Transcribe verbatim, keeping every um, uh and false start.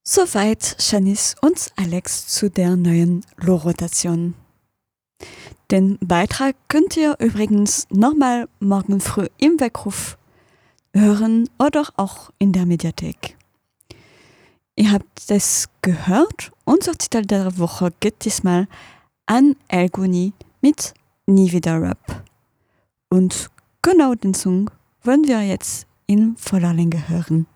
Soweit Janice und Alex zu der neuen Lo-Rotation. Den Beitrag könnt ihr übrigens nochmal morgen früh im Weckruf hören oder auch in der Mediathek. Ihr habt es gehört, unser Titel der Woche geht diesmal an El Gouni mit Nie wieder Rap. Und genau den Song wollen wir jetzt in voller Länge hören.